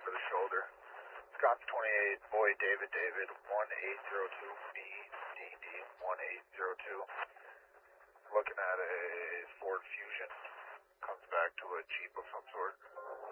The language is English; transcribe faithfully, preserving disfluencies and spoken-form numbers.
for the shoulder. Scott's twenty-eight, Boy David David, one eight zero two B D D one eight zero two. Looking at a Ford Fusion. Comes back to a Jeep of some sort.